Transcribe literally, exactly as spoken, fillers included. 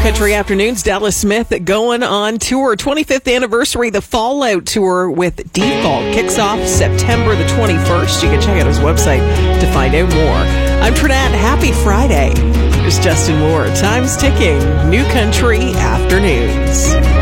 Country Afternoons, Dallas Smith going on tour. twenty-fifth anniversary, the Fallout Tour with Default kicks off September the twenty-first. You can check out his website to find out more. I'm Trinette. Happy Friday. Here's Justin Moore. Time's ticking. New Country Afternoons.